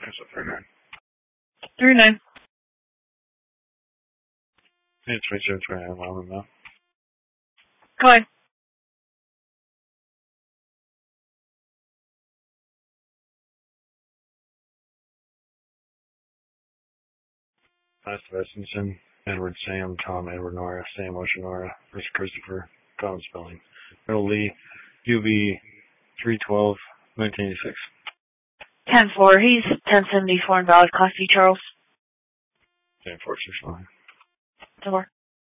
That's a 39. 39. Yeah, 27, 29, mile now. Go ahead. Last Vestinson, Edward Sam, Tom, Edward Nora, Sam Ocean Nora, Rich Christopher, Tom Spelling. Earl Lee, UB 312, 1986. 10-4. He's 1074 invalid. Class D, Charles. 10-4, 6-9. 10-4.